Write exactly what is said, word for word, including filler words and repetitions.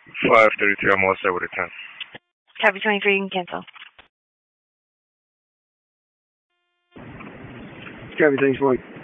five thirty-three, I'm all set with a ten. Copy twenty-three, you can cancel. Copy, thanks, Mike.